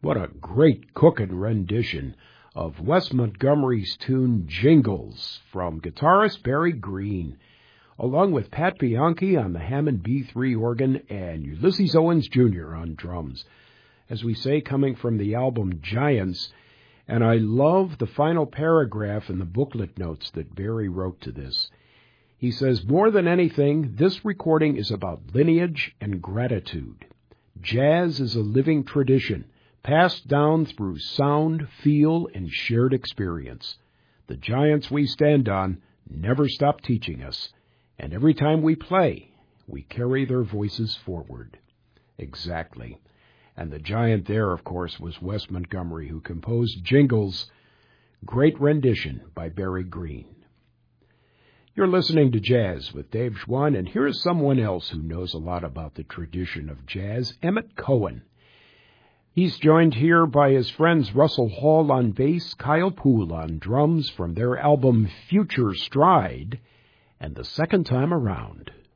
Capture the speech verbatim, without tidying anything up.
What a great cooking rendition of Wes Montgomery's tune Jingles from guitarist Barry Green, along with Pat Bianchi on the Hammond B three organ and Ulysses Owens Junior on drums. As we say, coming from the album Giants, and I love the final paragraph in the booklet notes that Barry wrote to this. He says, more than anything, this recording is about lineage and gratitude. Jazz is a living tradition, passed down through sound, feel, and shared experience. The giants we stand on never stop teaching us, and every time we play, we carry their voices forward. Exactly. And the giant there, of course, was Wes Montgomery, who composed Jingles, great rendition by Barry Green. You're listening to Jazz with Dave Schwann, and here's someone else who knows a lot about the tradition of jazz, Emmett Cohen. He's joined here by his friends Russell Hall on bass, Kyle Poole on drums from their album Future Stride, and the second time around.